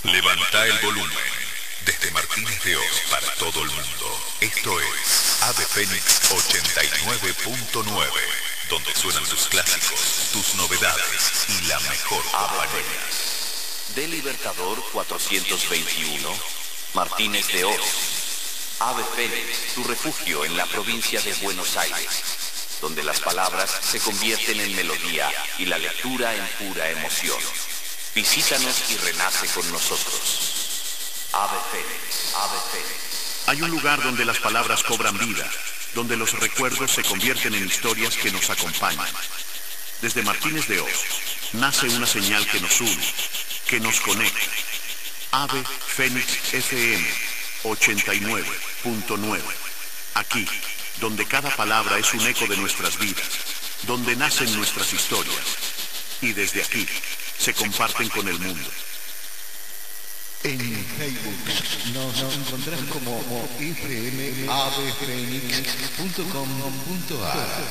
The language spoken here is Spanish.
Levanta el volumen. Desde Martínez de Oz para todo el mundo. Esto es Ave Fénix 89.9, donde suenan tus clásicos, tus novedades y la mejor compañía. De Libertador 421, Martínez de Oz. Ave Fénix, tu refugio en la provincia de Buenos Aires, donde las palabras se convierten en melodía y la lectura en pura emoción. Visítanos y renace con nosotros. Ave Fénix, Ave Fénix. Hay un lugar donde las palabras cobran vida, donde los recuerdos se convierten en historias que nos acompañan. Desde Martínez de Oz nace una señal que nos une, que nos conecta. Ave Fénix FM 89.9. Aquí, donde cada palabra es un eco de nuestras vidas, donde nacen nuestras historias. Y desde aquí, se comparten con el mundo. En Facebook nos encontrás como ifmavefenix.com.ar.